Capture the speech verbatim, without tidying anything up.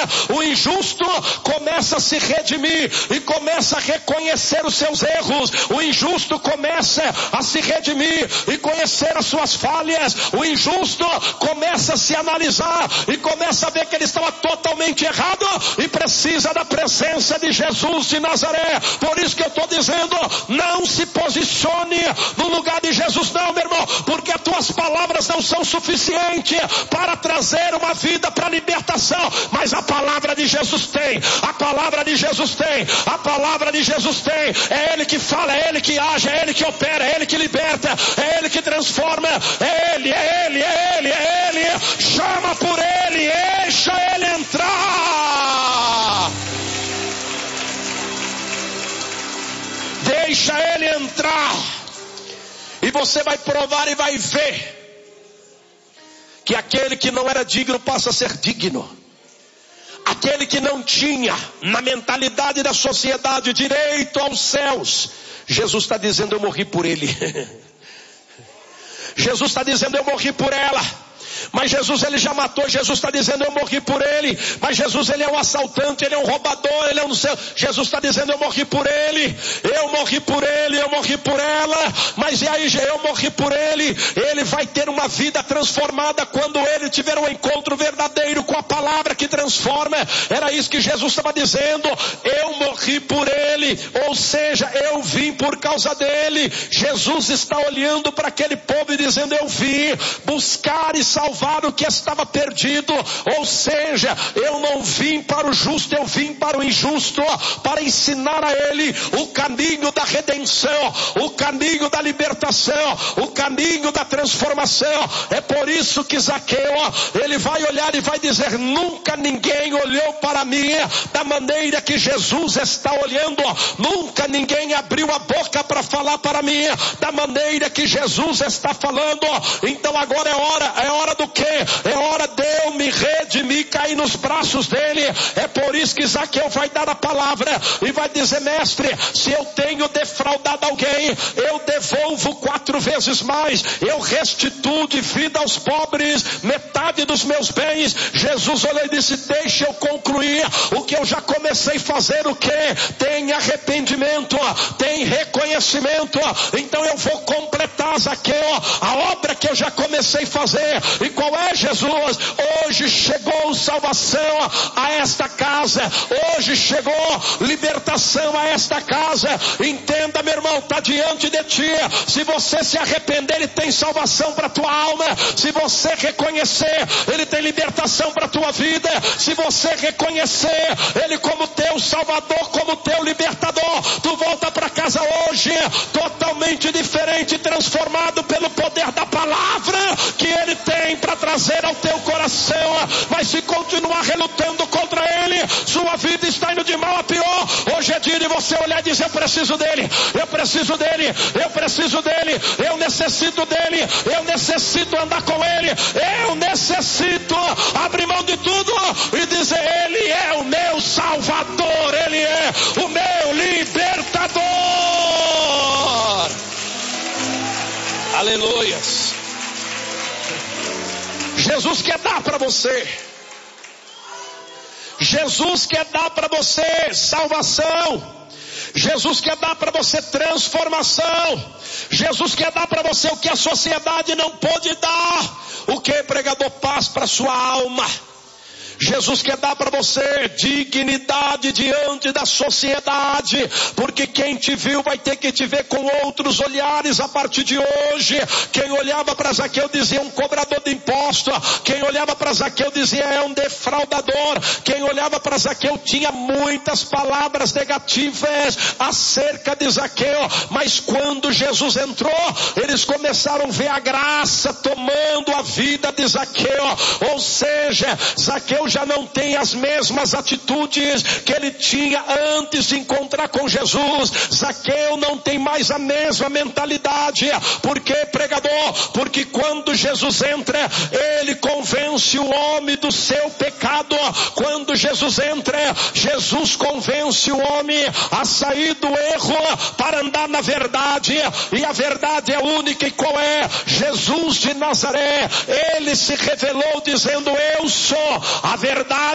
o injusto começa a se redimir e começa a reconhecer os seus erros. O injusto começa a se redimir e conhecer as suas falhas. O injusto começa a se analisar e começa a ver que ele estava totalmente errado e precisa da presença de Jesus de Nazaré. Por isso que eu estou dizendo, não se posicione no lugar de Jesus não, meu irmão, porque as tuas palavras não são suficientes para trazer uma vida para libertação, mas a palavra de Jesus tem, a palavra de Jesus tem, a palavra de Jesus tem. É Ele que fala, é Ele que age, é Ele que opera, é Ele que liberta, é Ele que transforma, é Ele, é Ele, é Ele, é Ele. Chama por Ele, deixa Ele entrar. Deixa Ele entrar. E você vai provar e vai ver que aquele que não era digno passa a ser digno. Aquele que não tinha na mentalidade da sociedade direito aos céus, Jesus está dizendo, eu morri por ele. Jesus está dizendo, eu morri por ela. Mas Jesus, ele já matou. Jesus está dizendo, eu morri por ele. Mas Jesus, ele é um assaltante, ele é um roubador, ele é um... Jesus está dizendo, eu morri por ele. Eu morri por ele, eu morri por ela. Mas e aí, eu morri por ele. Ele vai ter uma vida transformada quando ele tiver um encontro verdadeiro com a palavra que transforma. Era isso que Jesus estava dizendo. Eu morri por ele. Ou seja, eu vim por causa dele. Jesus está olhando para aquele povo e dizendo, eu vim buscar e salvar o que estava perdido. Ou seja, eu não vim para o justo, eu vim para o injusto, para ensinar a ele o caminho da redenção, o caminho da libertação, o caminho da transformação. É por isso que Zaqueu, ele vai olhar e vai dizer, nunca ninguém olhou para mim da maneira que Jesus está olhando. Nunca ninguém abriu a boca para falar para mim da maneira que Jesus está falando. Então agora é hora, é hora do quê? É hora de eu me redimir, cair nos braços dele. É por isso que Zaqueu vai dar a palavra e vai dizer, mestre, se eu tenho defraudado alguém, eu devolvo quatro vezes mais, eu restituo de vida aos pobres metade dos meus bens. Jesus olhou e disse, deixa eu concluir o que eu já comecei a fazer. O que? Tem arrependimento, tem reconhecimento. Então eu vou completar, Zaqueu, a obra que eu já comecei a fazer. E qual é, Jesus? Hoje chegou salvação a esta casa. Hoje chegou libertação a esta casa. Entenda, meu irmão, está diante de ti. Se você se arrepender, ele tem salvação para a tua alma. Se você reconhecer, ele tem libertação para a tua vida. Se você reconhecer ele como teu salvador, como teu libertador, tu volta para casa hoje totalmente diferente, transformado pelo poder da palavra que ele tem para trazer ao teu coração. Mas se continuar relutando contra ele, sua vida está indo de mal a pior. Hoje é dia de você olhar e dizer, eu preciso dele, eu preciso dele, eu preciso dele, eu necessito dele, eu necessito andar com ele, eu necessito abrir mão de tudo e dizer, ele é o meu salvador, ele é o meu libertador. Aleluias. Jesus quer dar para você. Jesus quer dar para você salvação. Jesus quer dar para você transformação. Jesus quer dar para você o que a sociedade não pôde dar. O que, pregador? Paz para sua alma. Jesus quer dar para você dignidade diante da sociedade, porque quem te viu vai ter que te ver com outros olhares a partir de hoje. Quem olhava para Zaqueu dizia, um cobrador de impostos. Quem olhava para Zaqueu dizia, é um defraudador. Quem olhava para Zaqueu tinha muitas palavras negativas acerca de Zaqueu, mas quando Jesus entrou, eles começaram a ver a graça tomando a vida de Zaqueu. Ou seja, Zaqueu já não tem as mesmas atitudes que ele tinha antes de encontrar com Jesus. Zaqueu não tem mais a mesma mentalidade. Por quê, pregador? Porque quando Jesus entra, ele convence o homem do seu pecado. Quando Jesus entra, Jesus convence o homem a sair do erro para andar na verdade. E a verdade é única. E qual é? Jesus de Nazaré. Ele se revelou dizendo, eu sou a verdade,